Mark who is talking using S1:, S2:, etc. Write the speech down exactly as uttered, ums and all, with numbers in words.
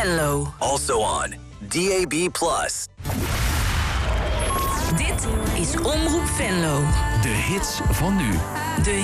S1: Venlo.
S2: Also on D A B plus.
S1: Dit is Omroep Venlo.
S3: De hits van nu.
S1: De